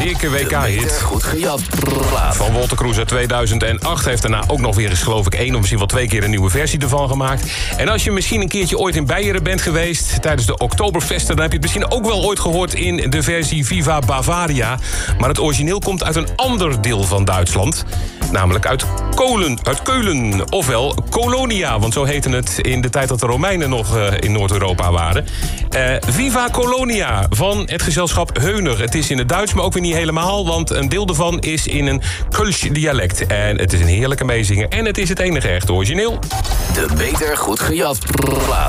Dikke WK-hit. Goed gejat plaat. Van Wolter Kroes uit 2008 heeft daarna ook nog weer eens, geloof ik, 1 of misschien wel 2 keer een nieuwe versie ervan gemaakt. En als je misschien een keertje ooit in Beieren bent geweest tijdens de Oktoberfesten, dan heb je het misschien ook wel ooit gehoord in de versie Viva Bavaria. Maar het origineel komt uit een ander deel van Duitsland. Namelijk uit Keulen, ofwel Colonia. Want zo heette het in de tijd dat de Romeinen nog in Noord-Europa waren. Viva Colonia van het gezelschap Heuner. Het is in het Duits, maar ook weer niet helemaal, want een deel ervan is in een Kölsch dialect. En het is een heerlijke meezinger en het is het enige echte origineel. De Beter Goed Gejat plaat.